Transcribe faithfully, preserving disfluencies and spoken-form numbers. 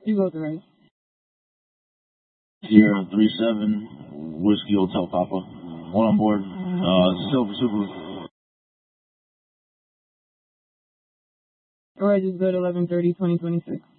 You both are right. Sierra three seven, Whiskey Hotel Papa. One on board. Uh, Silver Subaru. Alright, is good, eleven thirty, twenty twenty-six.